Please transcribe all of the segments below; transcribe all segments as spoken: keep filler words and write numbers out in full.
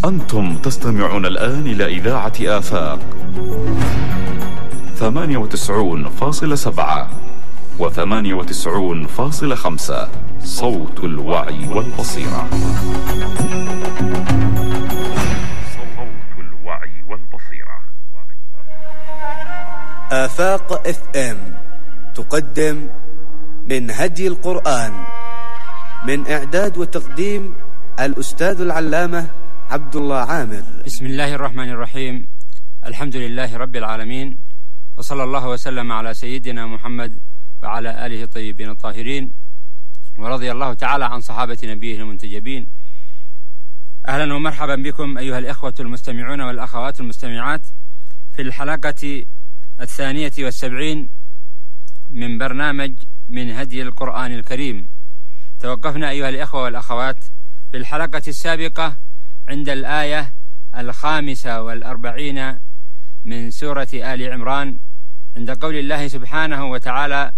أنتم تستمعون الآن إلى إذاعة آفاق ثمانية وتسعون فاصل سبعة وثمانية وتسعون فاصل خمسة، صوت الوعي والبصيرة. صوت الوعي والبصيرة. آفاق اف ام تقدم من هدي القرآن، من إعداد وتقديم الأستاذ العلامة عبد الله عامر. بسم الله الرحمن الرحيم. الحمد لله رب العالمين، وصلى الله وسلم على سيدنا محمد وعلى آله الطيبين الطاهرين، ورضي الله تعالى عن صحابة نبيه المنتجبين. أهلا ومرحبا بكم أيها الإخوة المستمعون والأخوات المستمعات في الحلقة الثانية والسبعين من برنامج من هدي القرآن الكريم. توقفنا أيها الإخوة والأخوات في الحلقة السابقة عند الآية الخامسة والأربعين من سورة آل عمران، عند قول الله سبحانه وتعالى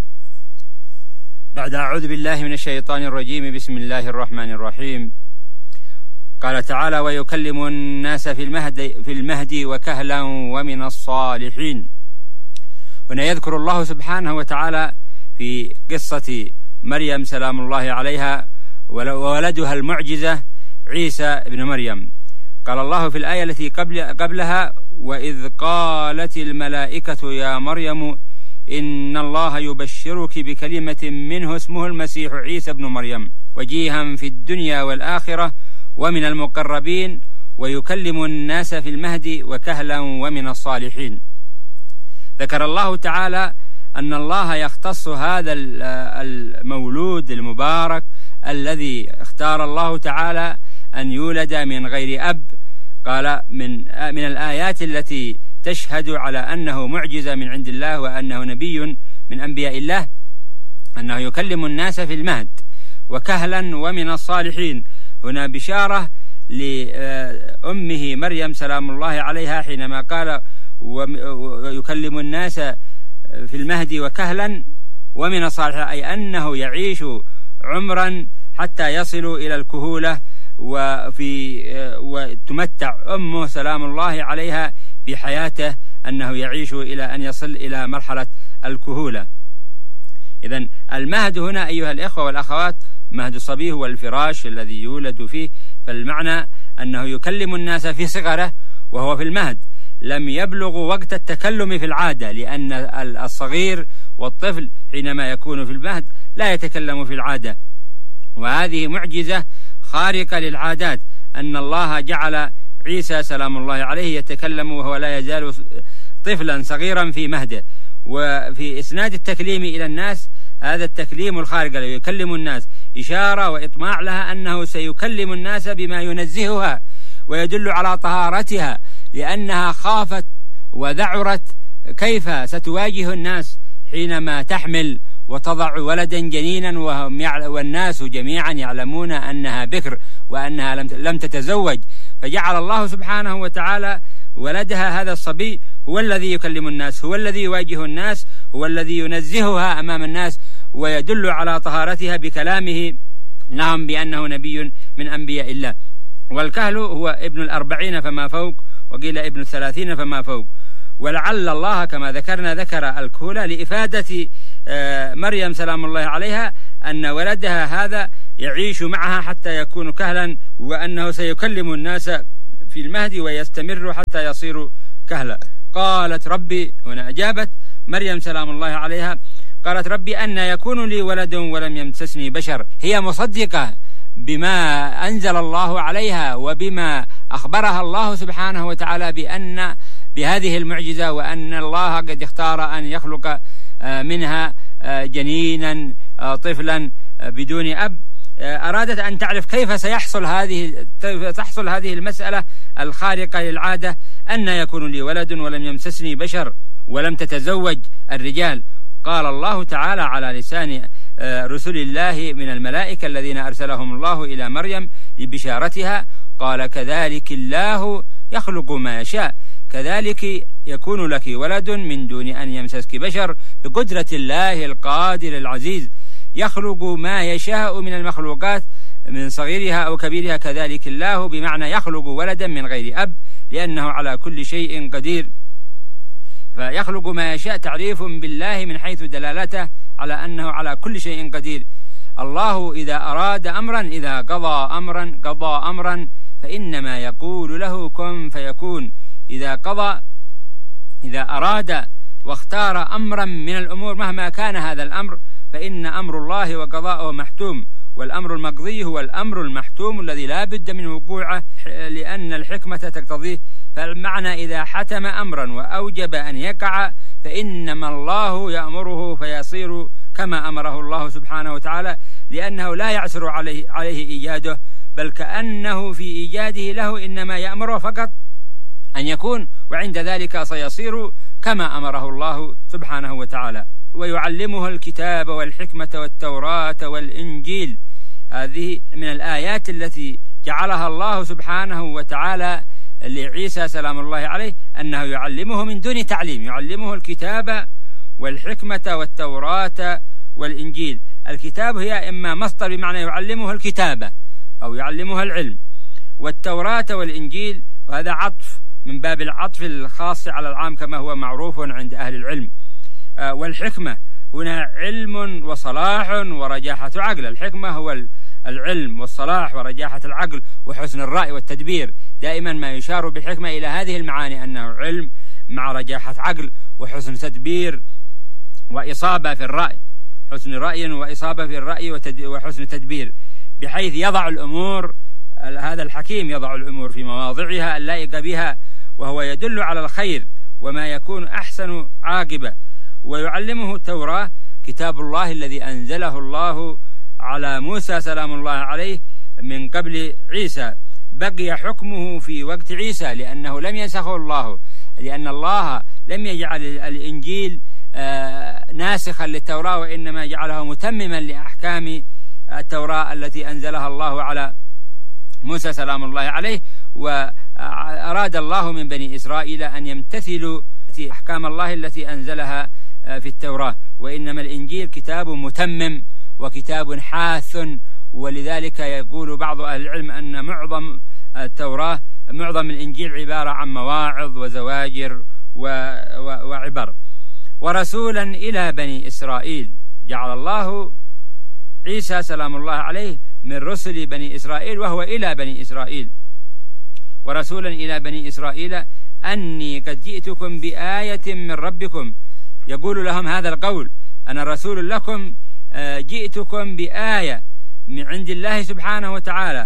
بعد أعوذ بالله من الشيطان الرجيم بسم الله الرحمن الرحيم. قال تعالى: ويكلم الناس في المهد, في المهد وكهلا ومن الصالحين. هنا يذكر الله سبحانه وتعالى في قصة مريم سلام الله عليها وولدها المعجزة عيسى ابن مريم. قال الله في الآية التي قبل قبلها: وإذ قالت الملائكة يا مريم إن الله يبشرك بكلمة منه اسمه المسيح عيسى ابن مريم وجيها في الدنيا والآخرة ومن المقربين ويكلم الناس في المهد وكهلا ومن الصالحين. ذكر الله تعالى أن الله يختص هذا المولود المبارك الذي اختار الله تعالى أن يولد من غير أب. قال من من الآيات التي تشهد على أنه معجزة من عند الله وأنه نبي من أنبياء الله أنه يكلم الناس في المهد وكهلا ومن الصالحين. هنا بشارة لأمه مريم سلام الله عليها حينما قال ويكلم الناس في المهد وكهلا ومن الصالحين، أي أنه يعيش عمرا حتى يصل إلى الكهولة، وفي وتمتع أمه سلام الله عليها بحياته أنه يعيش إلى أن يصل إلى مرحلة الكهولة. إذن المهد هنا أيها الإخوة والأخوات مهد الصبي هو الفراش الذي يولد فيه، فالمعنى أنه يكلم الناس في صغره وهو في المهد، لم يبلغ وقت التكلم في العادة، لأن الصغير والطفل حينما يكون في المهد لا يتكلم في العادة. وهذه معجزة خارقة للعادات أن الله جعل عيسى سلام الله عليه يتكلم وهو لا يزال طفلا صغيرا في مهده. وفي إسناد التكليم إلى الناس هذا التكليم الخارق الذي يكلم الناس إشارة وإطماع لها أنه سيكلم الناس بما ينزهها ويدل على طهارتها، لأنها خافت وذعرت كيف ستواجه الناس حينما تحمل وتضع ولدا جنينا وهم يعل... والناس جميعا يعلمون أنها بكر وأنها لم, لم تتزوج. فجعل الله سبحانه وتعالى ولدها هذا الصبي هو الذي يكلم الناس، هو الذي يواجه الناس، هو الذي ينزهها أمام الناس ويدل على طهارتها بكلامه لهم بأنه نبي من أنبياء الله. والكهل هو ابن الأربعين فما فوق، وقيل ابن الثلاثين فما فوق. ولعل الله كما ذكرنا ذكر الكهولة لإفادة مريم سلام الله عليها أن ولدها هذا يعيش معها حتى يكون كهلا، وأنه سيكلم الناس في المهد ويستمر حتى يصير كهلا. قالت ربي، هنا أجابت مريم سلام الله عليها قالت ربي أن يكون لي ولد ولم يمسسني بشر. هي مصدقة بما أنزل الله عليها وبما أخبرها الله سبحانه وتعالى بأن بهذه المعجزة، وأن الله قد اختار أن يخلق منها جنينا طفلا بدون أب. أرادت أن تعرف كيف سيحصل هذه تحصل هذه المسألة الخارقة للعادة أن يكون لي ولد ولم يمسسني بشر ولم تتزوج الرجال. قال الله تعالى على لسان رسل الله من الملائكة الذين أرسلهم الله إلى مريم لبشارتها، قال كذلك الله يخلق ما يشاء، كذلك يكون لك ولد من دون أن يمسسك بشر، بقدرة الله القادر العزيز يخلق ما يشاء من المخلوقات من صغيرها أو كبيرها كذلك الله، بمعنى يخلق ولدا من غير أب لأنه على كل شيء قدير، فيخلق ما يشاء تعريف بالله من حيث دلالته على أنه على كل شيء قدير. الله إذا أراد أمرا، إذا قضى أمرا قضى أمرا فإنما يقول له كن فيكون. إذا قضى إذا أراد واختار أمرا من الأمور مهما كان هذا الأمر فإن أمر الله وقضاءه محتوم، والأمر المقضي هو الأمر المحتوم الذي لا بد من وقوعه لأن الحكمة تقتضيه. فالمعنى إذا حتم أمرا وأوجب أن يقع فإنما الله يأمره فيصير كما أمره الله سبحانه وتعالى، لأنه لا يعسر عليه, عليه إيجاده، بل كأنه في إيجاده له إنما يأمره فقط أن يكون، وعند ذلك سيصير كما أمره الله سبحانه وتعالى. ويعلمه الكتاب والحكمة والتوراة والإنجيل. هذه من الآيات التي جعلها الله سبحانه وتعالى لعيسى سلام الله عليه، أنه يعلمه من دون تعليم، يعلمه الكتاب والحكمة والتوراة والإنجيل. الكتاب هي إما مصدر بمعنى يعلمه الكتابة أو يعلمها العلم، والتوراة والإنجيل وهذا عطف من باب العطف الخاص على العام كما هو معروف عند أهل العلم. والحكمة هنا علم وصلاح ورجاحة عقل. الحكمة هو العلم والصلاح ورجاحة العقل وحسن الرأي والتدبير. دائما ما يشار بالحكمة إلى هذه المعاني، أنه علم مع رجاحة عقل وحسن تدبير وإصابة في الرأي، حسن رأي وإصابة في الرأي وحسن تدبير، بحيث يضع الأمور، هذا الحكيم يضع الأمور في مواضعها اللائقة بها، وهو يدل على الخير وما يكون أحسن عاقبة. ويعلمه التوراة كتاب الله الذي أنزله الله على موسى سلام الله عليه من قبل عيسى، بقي حكمه في وقت عيسى لأنه لم ينسخه الله، لأن الله لم يجعل الإنجيل ناسخا للتوراة، وإنما جعله متمما لأحكام التوراة التي أنزلها الله على موسى سلام الله عليه. وأراد الله من بني إسرائيل أن يمتثلوا أحكام الله التي أنزلها في التوراة، وإنما الإنجيل كتاب متمم وكتاب حاث. ولذلك يقول بعض أهل العلم أن معظم التوراة معظم الإنجيل عبارة عن مواعظ وزواجر وعبر. ورسولا إلى بني إسرائيل، جعل الله عيسى سلام الله عليه من رسل بني إسرائيل وهو إلى بني إسرائيل. ورسولا إلى بني إسرائيل أني قد جئتكم بآية من ربكم، يقول لهم هذا القول: أنا رسول لكم، جئتكم بآية من عند الله سبحانه وتعالى،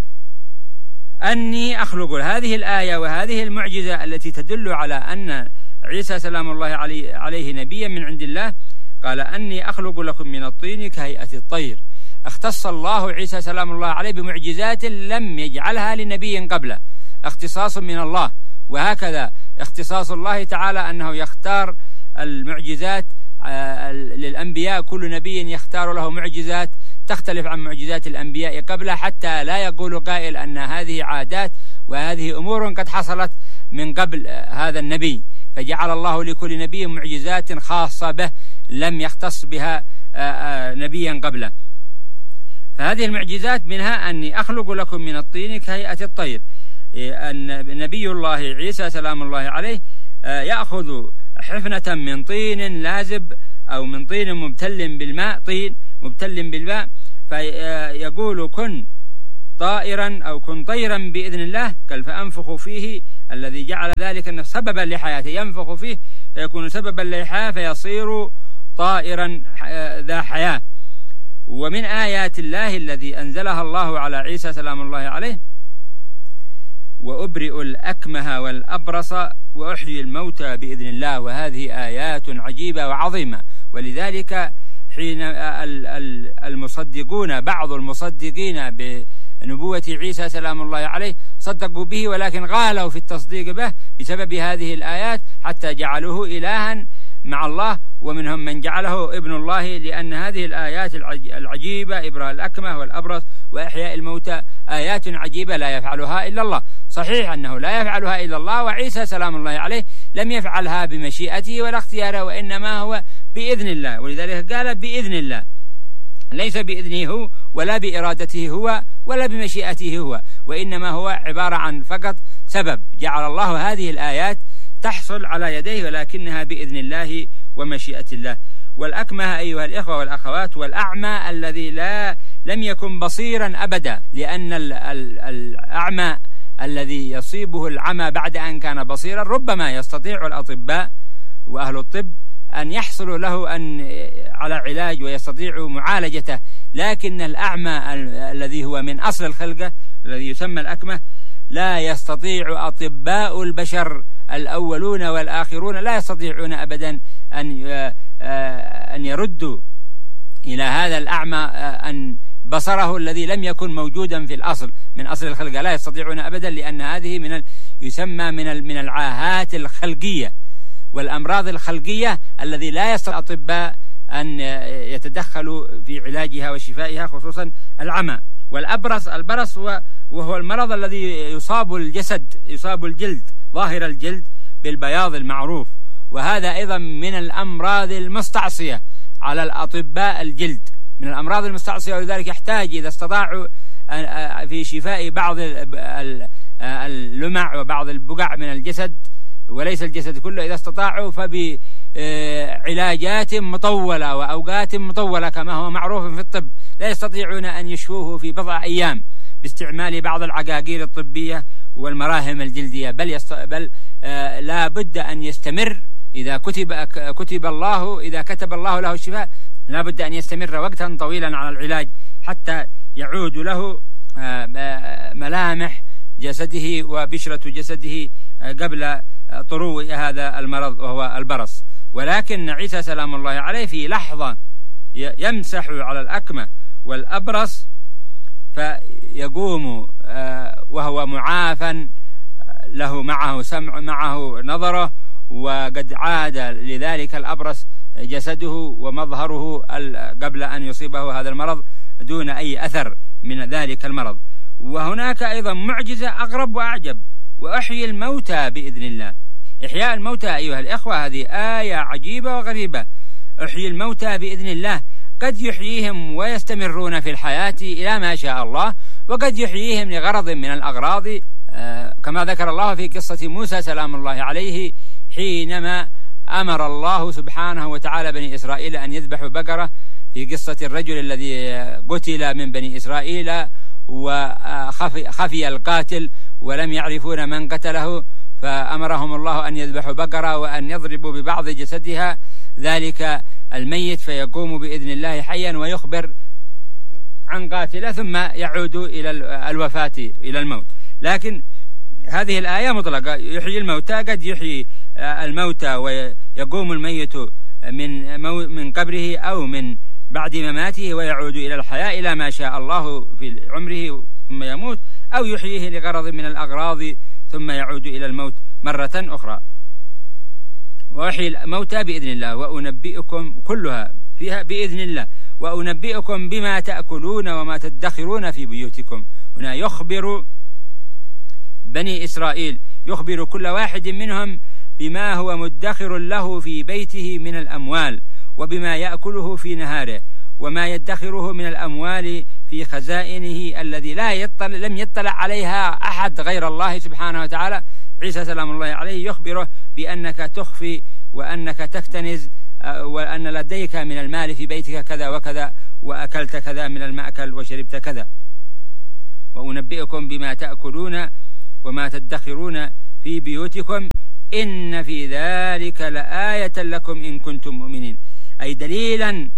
أني أخلق. هذه الآية وهذه المعجزة التي تدل على أن عيسى سلام الله عليه, عليه نبيا من عند الله، قال: أني أخلق لكم من الطين كهيئة الطير. اختص الله عيسى سلام الله عليه بمعجزات لم يجعلها لنبي قبله، اختصاص من الله. وهكذا اختصاص الله تعالى أنه يختار المعجزات للأنبياء، كل نبي يختار له معجزات تختلف عن معجزات الأنبياء قبله، حتى لا يقول قائل أن هذه عادات وهذه أمور قد حصلت من قبل هذا النبي، فجعل الله لكل نبي معجزات خاصة به لم يختص بها نبيا قبله. فهذه المعجزات منها أني أخلق لكم من الطين كهيئة الطير. أن نبي الله عيسى سلام الله عليه يأخذ حفنة من طين لازب أو من طين مبتل بالماء، طين مبتل بالماء، فيقول كن طائرا أو كن طيرا بإذن الله، قال فأنفخ فيه، الذي جعل ذلك أنه سببا لحياته، ينفخ فيه فيكون سببا لحياة فيصير طائرا ذا حياة. ومن آيات الله الذي أنزلها الله على عيسى سلام الله عليه: وأبرئ الأكمه والأبرص وأحيي الموتى بإذن الله. وهذه آيات عجيبة وعظيمة. ولذلك حين المصدقون بعض المصدقين بنبوة عيسى سلام الله عليه صدقوا به، ولكن غالوا في التصديق به بسبب هذه الآيات حتى جعلوه إلها مع الله، ومنهم من جعله ابن الله، لأن هذه الآيات العجيبة إبراء الأكمه والأبرص وإحياء الموتى آيات عجيبة لا يفعلها إلا الله. صحيح أنه لا يفعلها إلا الله، وعيسى سلام الله عليه لم يفعلها بمشيئته ولا اختياره، وإنما هو بإذن الله، ولذلك قال بإذن الله، ليس بإذنه هو ولا بإرادته هو ولا بمشيئته هو، وإنما هو عبارة عن فقط سبب جعل الله هذه الآيات تحصل على يديه، ولكنها بإذن الله ومشيئة الله. والأكمه أيها الإخوة والأخوات والأعمى الذي لا لم يكن بصيرا أبدا، لأن الأعمى الذي يصيبه العمى بعد أن كان بصيرا ربما يستطيع الأطباء وأهل الطب أن يحصلوا له أن على علاج ويستطيع معالجته، لكن الأعمى الذي هو من أصل الخلقة الذي يسمى الأكمه لا يستطيع أطباء البشر الأولون والآخرون لا يستطيعون أبدا أن أن يردوا إلى هذا الأعمى أن بصره الذي لم يكن موجودا في الأصل من أصل الخلقة، لا يستطيعون أبدا، لأن هذه من يسمى من من العاهات الخلقية والأمراض الخلقية الذي لا يستطيع الأطباء أن يتدخلوا في علاجها وشفائها، خصوصا العمى. والأبرص البرص هو وهو المرض الذي يصاب الجسد يصاب الجلد ظاهر الجلد بالبياض المعروف، وهذا أيضا من الأمراض المستعصية على الأطباء الجلد، من الأمراض المستعصية، ولذلك يحتاج إذا استطاعوا في شفاء بعض اللمع وبعض البقع من الجسد وليس الجسد كله، إذا استطاعوا فبعلاجات مطولة وأوقات مطولة كما هو معروف في الطب، لا يستطيعون أن يشفوه في بضع أيام باستعمال بعض العقاقير الطبية والمراهم الجلدية، بل, يست... بل آه لا بد أن يستمر إذا كتب كتب الله إذا كتب الله له الشفاء، لا بد أن يستمر وقتا طويلا على العلاج حتى يعود له آه ملامح جسده وبشرة جسده آه قبل طرو هذا المرض وهو البرص. ولكن عيسى سلام الله عليه في لحظة يمسح على الأكمة والأبرص فيقوم وهو معافى له معه سمع معه نظره، وقد عاد لذلك الأبرص جسده ومظهره قبل أن يصيبه هذا المرض دون أي أثر من ذلك المرض. وهناك أيضا معجزة أغرب وأعجب، وأحيي الموتى بإذن الله. إحياء الموتى أيها الإخوة هذه آية عجيبة وغريبة. أحيي الموتى بإذن الله، قد يحييهم ويستمرون في الحياة إلى ما شاء الله، وقد يحييهم لغرض من الأغراض آه كما ذكر الله في قصة موسى سلام الله عليه حينما أمر الله سبحانه وتعالى بني إسرائيل أن يذبحوا بقرة، في قصة الرجل الذي قتل من بني إسرائيل وخفي القاتل ولم يعرفون من قتله، فأمرهم الله أن يذبحوا بقرة وأن يضربوا ببعض جسدها ذلك الميت فيقوم بإذن الله حيا ويخبر عن قاتله ثم يعود إلى الوفاة إلى الموت. لكن هذه الآية مطلقة، يحيي الموتى، قد يحيي الموتى ويقوم الميت من من قبره أو من بعد مماته ويعود إلى الحياة إلى ما شاء الله في عمره ثم يموت، أو يحييه لغرض من الأغراض ثم يعود إلى الموت مرة أخرى. وأحيي الموتى بإذن الله وأنبئكم كلها فيها بإذن الله وأنبئكم بما تأكلون وما تدخرون في بيوتكم. هنا يخبر بني إسرائيل، يخبر كل واحد منهم بما هو مدخر له في بيته من الأموال، وبما يأكله في نهاره، وما يدخره من الأموال في خزائنه الذي لا يطلع لم يطلع عليها أحد غير الله سبحانه وتعالى. عيسى سلام الله عليه يخبره بأنك تخفي وأنك تكتنز وأن لديك من المال في بيتك كذا وكذا، وأكلت كذا من المأكل وشربت كذا. وأنبئكم بما تأكلون وما تدخرون في بيوتكم إن في ذلك لآية لكم إن كنتم مؤمنين، أي دليلا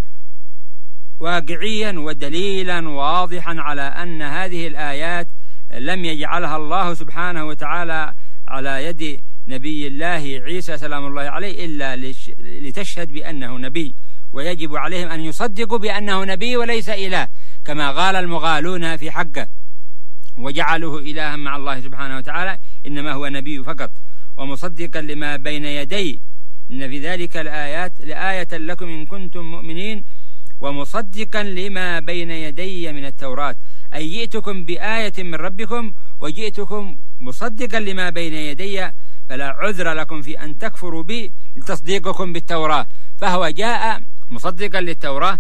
واقعيا ودليلا واضحا على أن هذه الآيات لم يجعلها الله سبحانه وتعالى على يد نبي الله عيسى سلام الله عليه إلا لتشهد بأنه نبي، ويجب عليهم أن يصدقوا بأنه نبي وليس إله كما قال المغالون في حقه وجعلوه إلها مع الله سبحانه وتعالى، إنما هو نبي فقط. ومصدقا لما بين يدي إن في ذلك الآيات لآية لكم إن كنتم مؤمنين، ومصدقا لما بين يدي من التوراة، أي جئتكم بآية من ربكم وجئتكم مصدقا لما بين يدي، فلا عذر لكم في أن تكفروا بي لتصديقكم بالتوراة. فهو جاء مصدقا للتوراة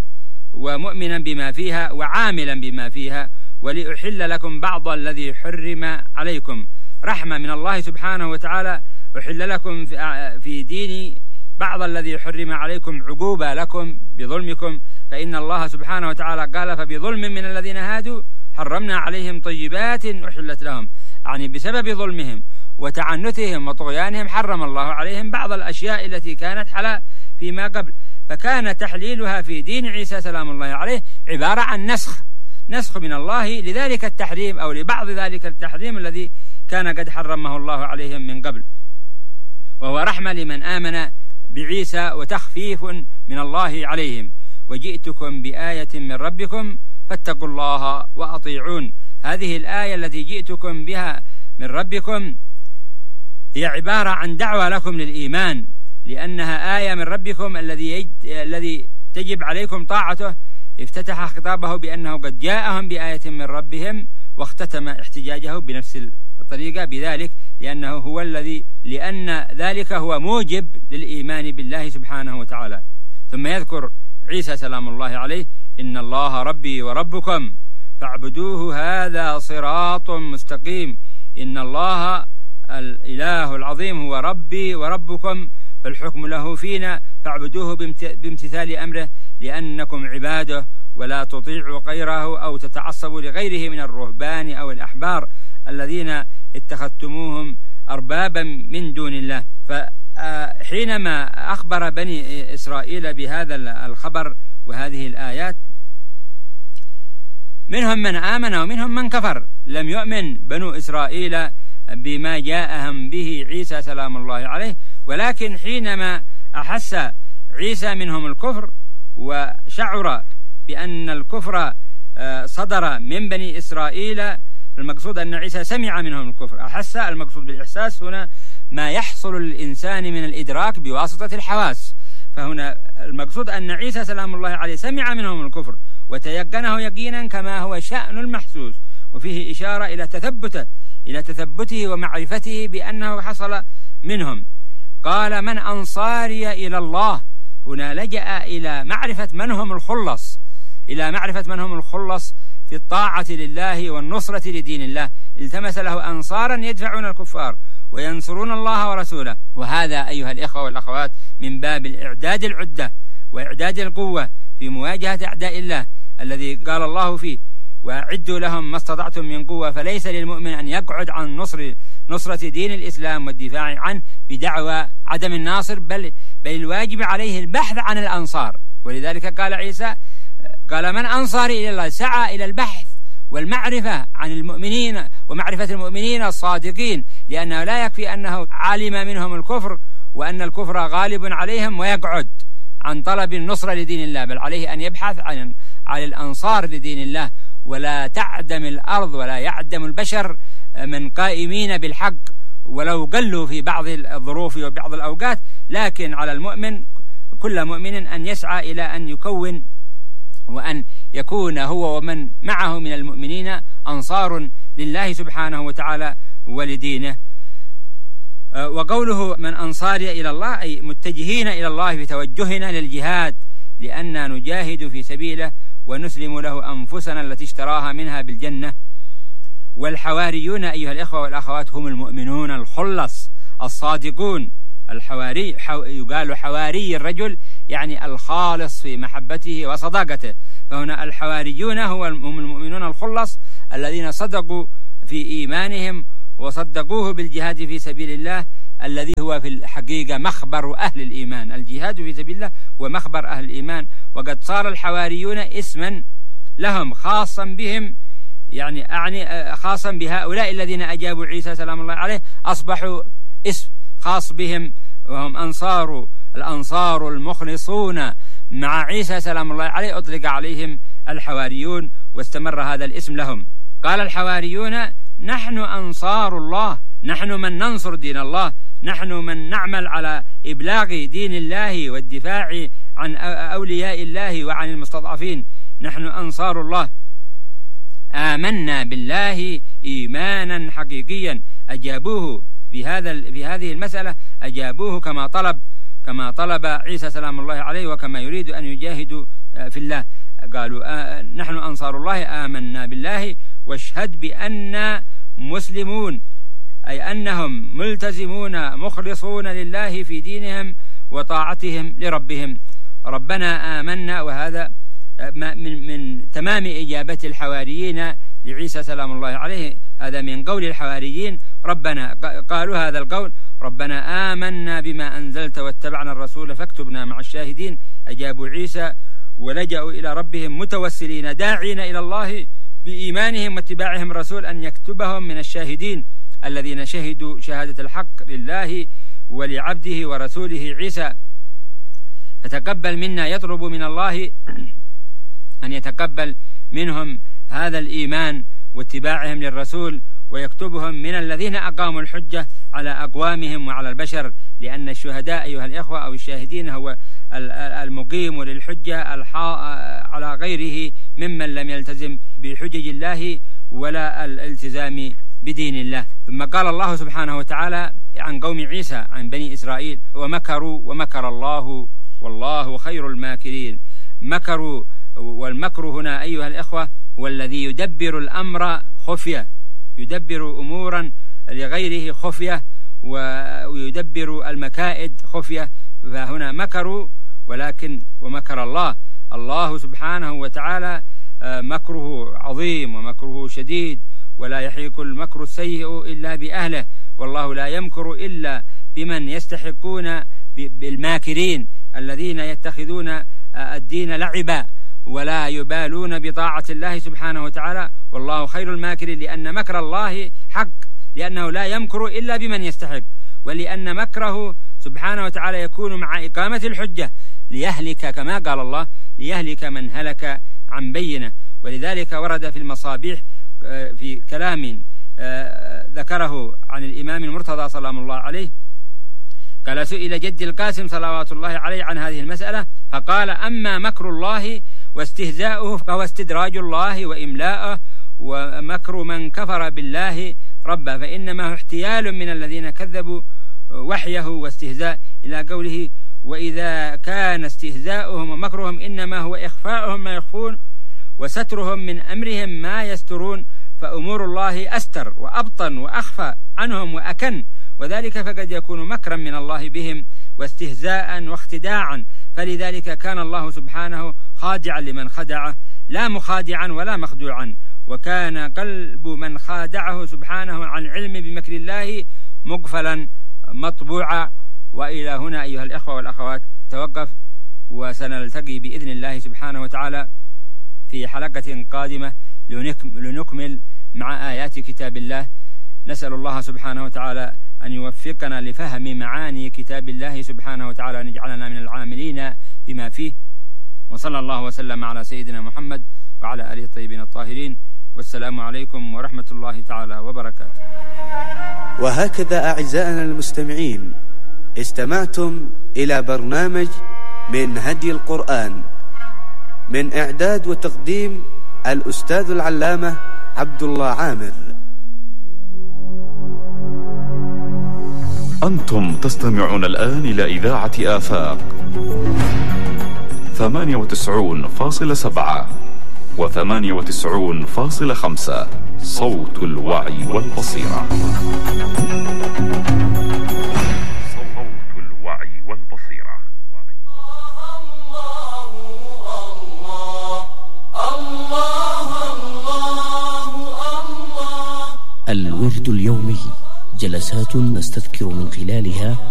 ومؤمنا بما فيها وعاملا بما فيها، ولأحل لكم بعض الذي حرم عليكم. رحمة من الله سبحانه وتعالى، أحل لكم في ديني بعض الذي حرم عليكم عقوبة لكم بظلمكم، فإن الله سبحانه وتعالى قال فبظلم من الذين هادوا حرمنا عليهم طيبات أحلت لهم، يعني بسبب ظلمهم وتعنتهم وطغيانهم حرم الله عليهم بعض الأشياء التي كانت حلال فيما قبل، فكان تحليلها في دين عيسى سلام الله عليه عبارة عن نسخ نسخ من الله لذلك التحريم أو لبعض ذلك التحريم الذي كان قد حرمه الله عليهم من قبل، وهو رحمة لمن آمن بعيسى وتخفيف من الله عليهم. وجئتكم بآية من ربكم فاتقوا الله وأطيعون. هذه الآية التي جئتكم بها من ربكم هي عبارة عن دعوة لكم للإيمان، لأنها آية من ربكم الذي الذي تجب عليكم طاعته. افتتح خطابه بأنه قد جاءهم بآية من ربهم، واختتم احتجاجه بنفس الطريقة بذلك، لأنه هو الذي لأن ذلك هو موجب للإيمان بالله سبحانه وتعالى. ثم يذكر عيسى سلام الله عليه: إن الله ربي وربكم فاعبدوه هذا صراط مستقيم. إن الله الإله العظيم هو ربي وربكم، فالحكم له فينا، فاعبدوه بامتثال أمره لأنكم عباده، ولا تطيعوا غيره أو تتعصبوا لغيره من الرهبان أو الأحبار الذين اتخذتموهم أربابا من دون الله. فحينما أخبر بني إسرائيل بهذا الخبر وهذه الآيات، منهم من آمن ومنهم من كفر. لم يؤمن بنو إسرائيل بما جاءهم به عيسى سلام الله عليه، ولكن حينما أحس عيسى منهم الكفر وشعر بأن الكفر صدر من بني إسرائيل، المقصود أن عيسى سمع منهم الكفر، أحس. المقصود بالإحساس هنا ما يحصل للإنسان من الإدراك بواسطة الحواس، فهنا المقصود أن عيسى سلام الله عليه سمع منهم الكفر وتيقنه يقينا كما هو شأن المحسوس، وفيه إشارة إلى تثبته إلى تثبته ومعرفته بأنه حصل منهم. قال: من أنصاري إلى الله؟ هنا لجأ إلى معرفة من هم الخلص، إلى معرفة من هم الخلص في الطاعة لله والنصرة لدين الله. التمس له أنصارا يدفعون الكفار وينصرون الله ورسوله. وهذا أيها الإخوة والأخوات من باب الإعداد العدة وإعداد القوة في مواجهة أعداء الله، الذي قال الله فيه: وأعدوا لهم ما استطعتم من قوة. فليس للمؤمن أن يقعد عن نصر نصرة دين الإسلام والدفاع عنه بدعوى عدم الناصر، بل بل الواجب عليه البحث عن الأنصار. ولذلك قال عيسى: قال: من أنصاري إلى الله؟ سعى إلى البحث والمعرفة عن المؤمنين ومعرفة المؤمنين الصادقين، لأنه لا يكفي أنه علم منهم الكفر وأن الكفر غالب عليهم ويقعد عن طلب النصرة لدين الله، بل عليه أن يبحث عن عن الأنصار لدين الله. ولا تعدم الأرض ولا يعدم البشر من قائمين بالحق ولو قلوا في بعض الظروف وبعض الأوقات، لكن على المؤمن كل مؤمن أن يسعى إلى أن يكون وأن يكون هو ومن معه من المؤمنين أنصار لله سبحانه وتعالى ولدينه. وقوله من أنصاري إلى الله أي متجهين إلى الله بتوجهنا للجهاد، لأننا نجاهد في سبيله ونسلم له أنفسنا التي اشتراها منها بالجنة. والحواريون أيها الإخوة والأخوات هم المؤمنون الخلص الصادقون. الحواري يقال حواري الرجل يعني الخالص في محبته وصداقته، فهنا الحواريون هم المؤمنون الخلص الذين صدقوا في إيمانهم وصدقوه بالجهاد في سبيل الله، الذي هو في الحقيقة مخبر أهل الإيمان. الجهاد في سبيل الله ومخبر أهل الإيمان، وقد صار الحواريون اسما لهم خاصا بهم، يعني أعني خاصا بهؤلاء الذين أجابوا عيسى سلام الله عليه، أصبحوا اسم خاص بهم، وهم أنصار الأنصار المخلصون مع عيسى سلام الله عليه، أطلق عليهم الحواريون واستمر هذا الاسم لهم. قال الحواريون: نحن أنصار الله، نحن من ننصر دين الله، نحن من نعمل على إبلاغ دين الله والدفاع عن أولياء الله وعن المستضعفين، نحن أنصار الله. آمنا بالله إيمانا حقيقيا. أجابوه في هذا في هذه المسألة، أجابوه كما طلب كما طلب عيسى سلام الله عليه وكما يريد أن يجاهدوا في الله. قالوا آه نحن أنصار الله آمنا بالله واشهد بأننا مسلمون، أي أنهم ملتزمون مخلصون لله في دينهم وطاعتهم لربهم. ربنا آمنا، وهذا من من تمام إجابة الحواريين لعيسى سلام الله عليه، هذا من قول الحواريين. ربنا قالوا هذا القول: ربنا آمنا بما أنزلت واتبعنا الرسول فاكتبنا مع الشاهدين. أجابوا عيسى ولجأوا إلى ربهم متوسلين داعين إلى الله بإيمانهم واتباعهم الرسول أن يكتبهم من الشاهدين الذين شهدوا شهادة الحق لله ولعبده ورسوله عيسى. فتقبل منا، يطلب من الله أن يتقبل منهم هذا الإيمان واتباعهم للرسول، ويكتبهم من الذين أقاموا الحجة على أقوامهم وعلى البشر، لأن الشهداء أيها الإخوة أو الشاهدين هو المقيم للحجة على غيره ممن لم يلتزم بحجج الله ولا الالتزام بدين الله. ثم قال الله سبحانه وتعالى عن قوم عيسى عن بني إسرائيل: ومكروا ومكر الله والله خير الماكرين. مكروا، والمكر هنا أيها الإخوة هو الذي يدبر الأمر خفية، يدبر أمورا لغيره خفية ويدبر المكائد خفية. فهنا مكروا، ولكن ومكر الله. الله سبحانه وتعالى مكره عظيم ومكره شديد، ولا يحيق المكر السيء إلا بأهله، والله لا يمكر إلا بمن يستحقون بالماكرين الذين يتخذون الدين لعبا ولا يبالون بطاعة الله سبحانه وتعالى. والله خير الماكرين، لأن مكر الله حق، لأنه لا يمكر إلا بمن يستحق، ولأن مكره سبحانه وتعالى يكون مع إقامة الحجة ليهلك، كما قال الله: ليهلك من هلك عن بينة. ولذلك ورد في المصابيح في كلام ذكره عن الإمام المرتضى سلام الله عليه، قال: سئل جدي القاسم صلوات الله عليه عن هذه المسألة فقال: أما مكر الله واستهزاؤه فهو استدراج الله وإملاؤه، ومكر من كفر بالله ربه فإنما هو احتيال من الذين كذبوا وحيه واستهزاء، إلى قوله: وإذا كان استهزاؤهم ومكرهم إنما هو إخفاؤهم ما يخفون وسترهم من أمرهم ما يسترون، فأمور الله أستر وأبطن وأخفى عنهم وأكن، وذلك فقد يكون مكرا من الله بهم واستهزاء واختداعا. فلذلك كان الله سبحانه خادعا لمن خدعه، لا مخادعا ولا مخدوعا، وكان قلب من خادعه سبحانه عن علم بمكر الله مقفلا مطبوعا. وإلى هنا أيها الإخوة والأخوات توقف، وسنلتقي بإذن الله سبحانه وتعالى في حلقة قادمة لنكمل مع آيات كتاب الله. نسأل الله سبحانه وتعالى أن يوفقنا لفهم معاني كتاب الله سبحانه وتعالى، وأن يجعلنا من العاملين بما فيه. وصلى الله وسلم على سيدنا محمد وعلى آله الطيبين الطاهرين، والسلام عليكم ورحمة الله تعالى وبركاته. وهكذا أعزائنا المستمعين استمعتم إلى برنامج من هدي القرآن، من إعداد وتقديم الأستاذ العلامة عبد الله عامر. أنتم تستمعون الآن إلى إذاعة آفاق ثمانية وتسعون فاصلة سبعة وثمانية وتسعون فاصلة خمسة، صوت الوعي والبصيرة. صوت الوعي والبصيرة. الورد اليومي، جلسات نستذكر من خلالها